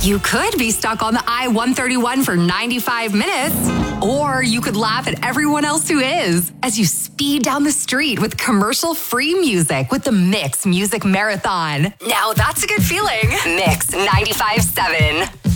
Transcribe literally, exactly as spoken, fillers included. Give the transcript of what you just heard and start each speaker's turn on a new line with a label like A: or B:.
A: You could be stuck on the I one thirty-one for ninety-five minutes, or you could laugh at everyone else who is as you speed down the street with commercial-free music with the Mix Music Marathon. Now that's a good feeling. Mix ninety-five point seven.